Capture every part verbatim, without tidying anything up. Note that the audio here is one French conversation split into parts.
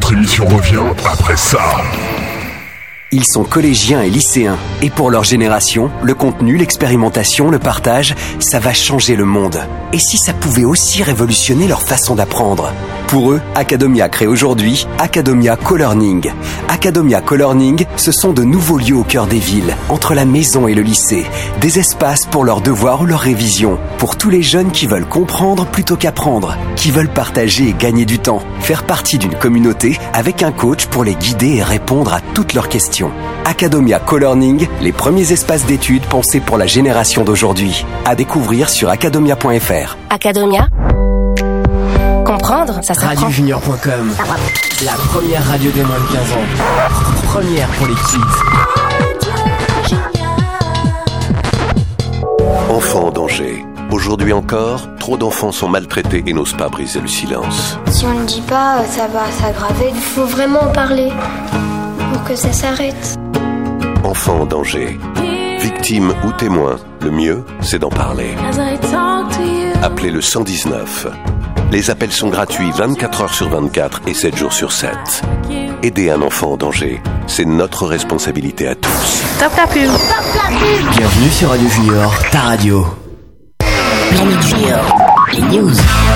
Notre émission revient après ça. Ils sont collégiens et lycéens. Et pour leur génération, le contenu, l'expérimentation, le partage, ça va changer le monde. Et si ça pouvait aussi révolutionner leur façon d'apprendre ? Pour eux, Academia crée aujourd'hui Academia Co-Learning. Academia Co-Learning, ce sont de nouveaux lieux au cœur des villes, entre la maison et le lycée. Des espaces pour leurs devoirs ou leurs révisions. Pour tous les jeunes qui veulent comprendre plutôt qu'apprendre. Qui veulent partager et gagner du temps. Faire partie d'une communauté avec un coach pour les guider et répondre à toutes leurs questions. Academia Co-Learning, les premiers espaces d'études pensés pour la génération d'aujourd'hui. À découvrir sur academia point f r. Academia. Comprendre, ça s'apprend. radio junior point com. La première radio des moins de quinze ans. Première pour les kids. Enfants en danger. Aujourd'hui encore, trop d'enfants sont maltraités et n'osent pas briser le silence. Si on ne dit pas, ça va s'aggraver. Il faut vraiment en parler pour que ça s'arrête. Enfants en danger. Victimes ou témoins, le mieux, c'est d'en parler. Appelez le cent dix-neuf. Les appels sont gratuits vingt-quatre heures sur vingt-quatre et sept jours sur sept. Aider un enfant en danger, c'est notre responsabilité à tous. Top la pub. Top la pub. Bienvenue sur Radio Junior, ta radio. Radio Junior, les news.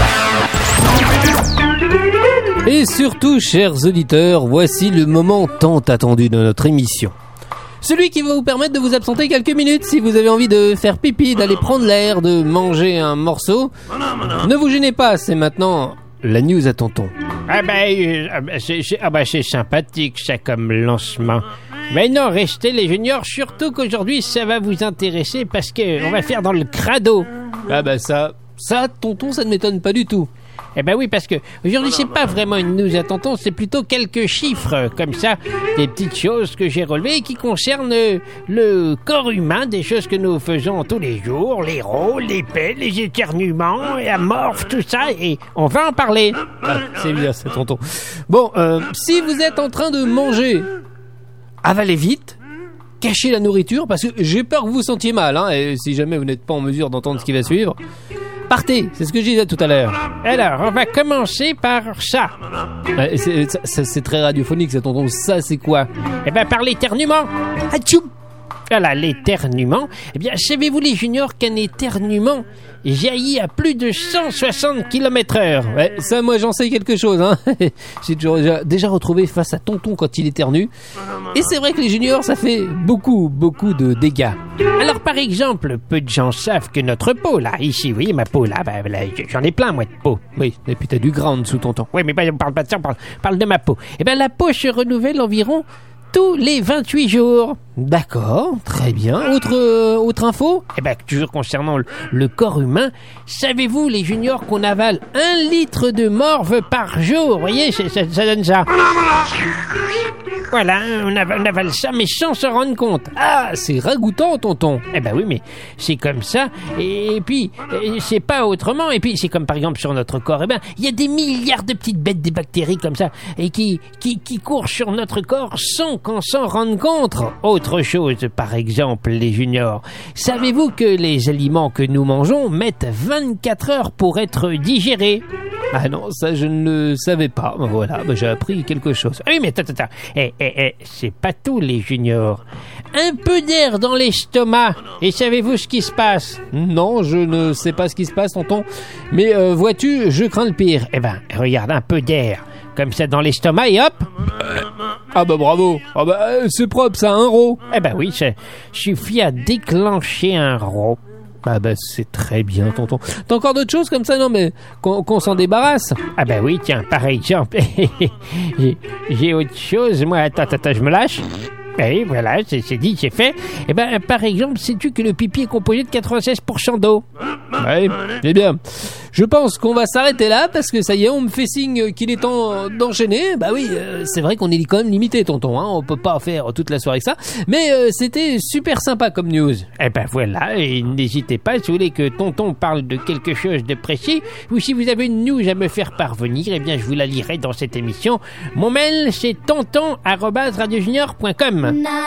Et surtout, chers auditeurs, voici le moment tant attendu de notre émission. Celui qui va vous permettre de vous absenter quelques minutes si vous avez envie de faire pipi, d'aller prendre l'air, de manger un morceau. Ne vous gênez pas, c'est maintenant la news à tonton. Ah ben, euh, ah ben, c'est, c'est, ah ben c'est sympathique ça comme lancement. Mais non, restez les juniors, surtout qu'aujourd'hui ça va vous intéresser parce que on va faire dans le crado. Ah bah ça, ça tonton, ça ne m'étonne pas du tout. Eh ben oui, parce que aujourd'hui c'est pas vraiment une news à tonton, c'est plutôt quelques chiffres comme ça, des petites choses que j'ai relevées qui concernent le corps humain, des choses que nous faisons tous les jours, les rôles, les pets, les éternuements, la morphe, tout ça, et on va en parler. Ah, c'est bien ça tonton. Bon, euh, si vous êtes en train de manger, avalez vite. Cachez la nourriture parce que j'ai peur que vous vous sentiez mal, hein, et si jamais vous n'êtes pas en mesure d'entendre ce qui va suivre. Partez, c'est ce que je disais tout à l'heure. Alors, on va commencer par ça. Ouais, c'est, c'est, c'est très radiophonique, ça, tonton. Ça, c'est quoi ? Eh ben, par l'éternuement. Atchoum. Voilà, l'éternuement. Eh bien, savez-vous, les juniors, qu'un éternuement jaillit à plus de cent soixante kilomètres heure. Ouais, ça, moi, j'en sais quelque chose, hein. J'ai toujours déjà, déjà retrouvé face à tonton quand il éternue. Et c'est vrai que les juniors, ça fait beaucoup, beaucoup de dégâts. Alors, par exemple, peu de gens savent que notre peau, là, ici, vous voyez ma peau, là, bah, là j'en ai plein, moi, de peau. Oui, et puis t'as du gras en dessous, tonton. Oui, mais bah, on parle pas de ça, on parle, on parle de ma peau. Eh ben, la peau se renouvelle environ tous les vingt-huit jours. D'accord, très bien. Autre, euh, autre info ? Eh ben, toujours concernant le, le corps humain, savez-vous, les juniors, qu'on avale un litre de morve par jour ? Vous voyez, ça, ça, ça donne ça. Voilà, on avale, on avale ça, mais sans se rendre compte. Ah, c'est ragoûtant, tonton. Eh ben oui, mais c'est comme ça. Et puis, c'est pas autrement. Et puis, c'est comme par exemple sur notre corps. Eh ben, il y a des milliards de petites bêtes, des bactéries comme ça, et qui, qui, qui courent sur notre corps sans qu'on s'en rende compte. Autre chose, par exemple, les juniors. Savez-vous que les aliments que nous mangeons mettent vingt-quatre heures pour être digérés ? Ah non, ça je ne le savais pas. Voilà, bah, j'ai appris quelque chose. Oui, mais attends, attends. Eh, eh, eh, c'est pas tout, les juniors. Un peu d'air dans l'estomac. Et savez-vous ce qui se passe ? Non, je ne sais pas ce qui se passe, tonton. Mais euh, vois-tu, je crains le pire. Eh ben, regarde, un peu d'air. Comme ça dans l'estomac et hop. Ah bah bravo. Ah bah c'est propre, ça, un rot. Eh ben oui, ça suffit à déclencher un rot. Ah bah c'est très bien, tonton. T'as encore d'autres choses comme ça, non, mais qu'on, qu'on s'en débarrasse ? Ah bah oui, tiens, par exemple, j'ai, j'ai autre chose, moi, attends, attends, je me lâche. Oui, voilà, c'est, c'est dit, c'est fait. Eh ben, par exemple, sais-tu que le pipi est composé de quatre-vingt-seize pour cent d'eau ? Oui, eh bien, je pense qu'on va s'arrêter là, parce que ça y est, on me fait signe qu'il est temps d'enchaîner. Bah oui, euh, c'est vrai qu'on est quand même limité, tonton, hein, on peut pas faire toute la soirée que ça, mais euh, c'était super sympa comme news. Eh ben voilà, et n'hésitez pas, si vous voulez que tonton parle de quelque chose de précis, ou si vous avez une news à me faire parvenir, eh bien, je vous la lirai dans cette émission. Mon mail, c'est tonton arobase radio junior point com.